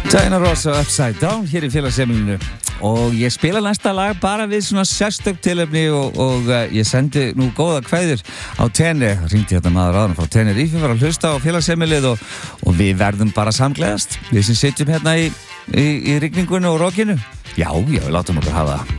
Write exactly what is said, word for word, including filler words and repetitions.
Diana Ross og Upside Down hér í félagsheimilinu og ég spila næsta lag bara við svona sérstök tilefni og, og uh, ég sendi nú góða kveðjur á Tenni, hringdi hérna maður áðan frá Tenerife, var að hlusta á félagsheimilið og, og við verðum bara samgleðast við sem sitjum hérna í, í, í rigningunni og rockinu. Já, já, við látum okkur hafa það.